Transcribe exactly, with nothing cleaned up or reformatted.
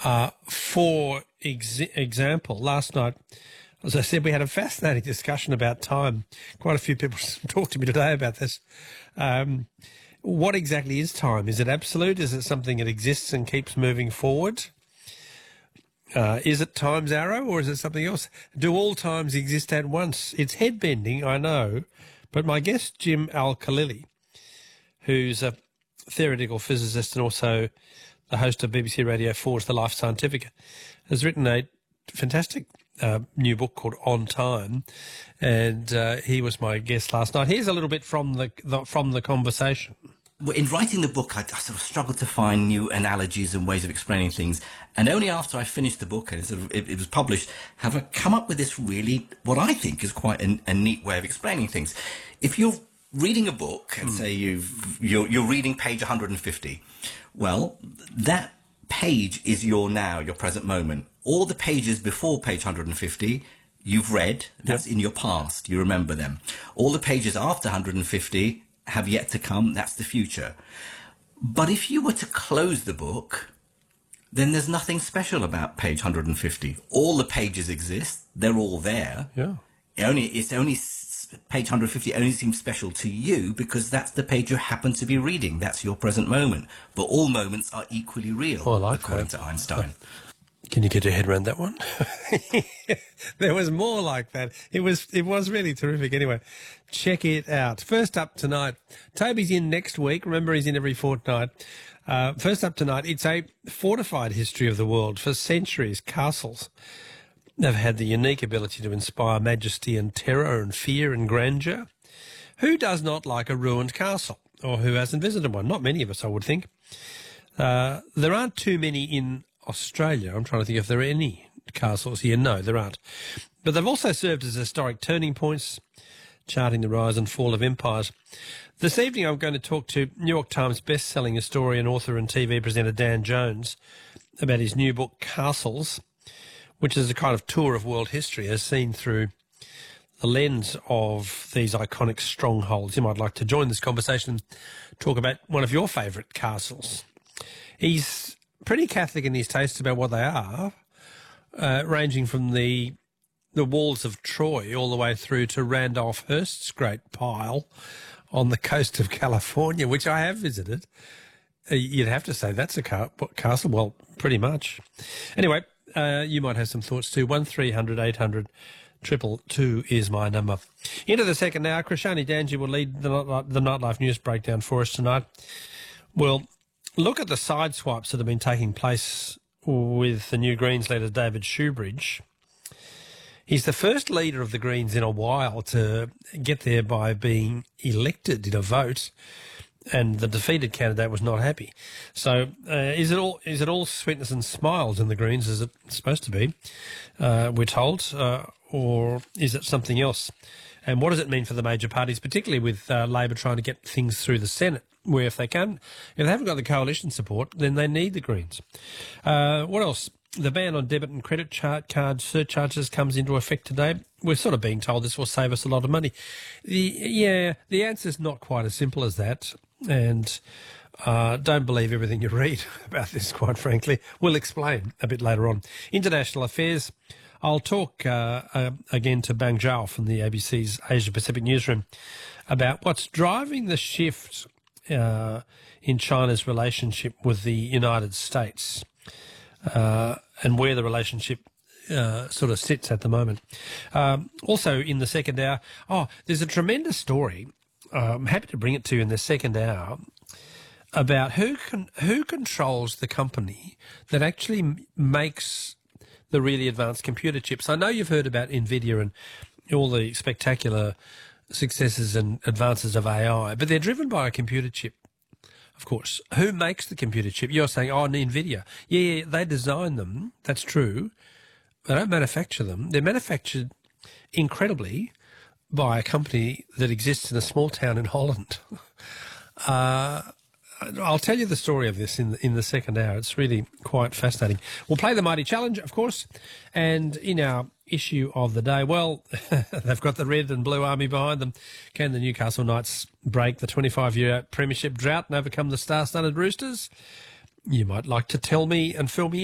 Uh, for ex example, last night, as I said, we had a fascinating discussion about time. Quite a few people talked to me today about this. Um, what exactly is time? Is it absolute? Is it something that exists and keeps moving forward? Uh, is it time's arrow, or is it something else? Do all times exist at once? It's head-bending, I know, but my guest, Jim Al-Khalili, who's a theoretical physicist and also the host of B B C Radio four's The Life Scientific, has written a fantastic uh, new book called On Time, and uh, he was my guest last night. Here's a little bit from the, the from the conversation. In writing the book, I, I sort of struggled to find new analogies and ways of explaining things. And only after I finished the book and it, sort of, it, it was published, have I come up with this really, what I think is quite a, a neat way of explaining things. If you're reading a book and mm. say you've, you're, you're reading page one hundred fifty, well, that page is your now, your present moment. All the pages before page one hundred fifty, you've read, that's yep. in your past, you remember them. All the pages after one hundred fifty have yet to come, that's the future. But if you were to close the book, then there's nothing special about page one hundred fifty. All the pages exist, they're all there. Yeah. It only, it's only, page one hundred fifty only seems special to you because that's the page you happen to be reading. That's your present moment. But all moments are equally real, oh, I like according that. to Einstein. Can you get your head around that one? There was more like that. It was it was really terrific. Anyway, check it out. First up tonight, Toby's in next week. Remember, he's in every fortnight. Uh, first up tonight, it's a fortified history of the world. For centuries, castles have had the unique ability to inspire majesty and terror and fear and grandeur. Who does not like a ruined castle, or who hasn't visited one? Not many of us, I would think. Uh, there aren't too many in Australia. I'm trying to think if there are any castles here. No, there aren't. But they've also served as historic turning points, charting the rise and fall of empires. This evening I'm going to talk to New York Times best-selling historian, author and T V presenter Dan Jones about his new book, Castles, which is a kind of tour of world history as seen through the lens of these iconic strongholds. You might like to join this conversation and talk about one of your favourite castles. He's pretty Catholic in his tastes about what they are, uh, ranging from the the walls of Troy all the way through to Randolph Hearst's great pile on the coast of California, which I have visited. Uh, you'd have to say that's a ca castle. Well, pretty much. Anyway, uh, you might have some thoughts too. one three hundred eight hundred two two two is my number. Into the second hour, Krishani Danji will lead the, the Nightlife News Breakdown for us tonight. Well, look at the sideswipes that have been taking place with the new Greens leader, David Shoebridge. He's the first leader of the Greens in a while to get there by being elected in a vote, and the defeated candidate was not happy. So uh, is it all is it all sweetness and smiles in the Greens, as it's supposed to be, uh, we're told, uh, or is it something else? And what does it mean for the major parties, particularly with uh, Labor trying to get things through the Senate, where if they can, if they haven't got the coalition support, then they need the Greens. Uh, what else? The ban on debit and credit card surcharges comes into effect today. We're sort of being told this will save us a lot of money. The, yeah, the answer's not quite as simple as that, and uh, don't believe everything you read about this, quite frankly. We'll explain a bit later on. International affairs. I'll talk uh, uh, again to Bang Zhao from the A B C's Asia Pacific newsroom about what's driving the shift uh, in China's relationship with the United States uh, and where the relationship uh, sort of sits at the moment. Um, also in the second hour, oh, there's a tremendous story. Uh, I'm happy to bring it to you in the second hour about who can, who controls the company that actually m makes the really advanced computer chips. I know you've heard about NVIDIA and all the spectacular successes and advances of A I, but they're driven by a computer chip, of course. Who makes the computer chip? You're saying, oh, NVIDIA. Yeah, yeah, they design them. That's true. They don't manufacture them. They're manufactured incredibly by a company that exists in a small town in Holland. uh, I'll tell you the story of this in the, in the second hour. It's really quite fascinating. We'll play the Mighty Challenge, of course, and in our issue of the day, well, they've got the red and blue army behind them. Can the Newcastle Knights break the twenty-five year premiership drought and overcome the star-studded Roosters? You might like to tell me and fill me in.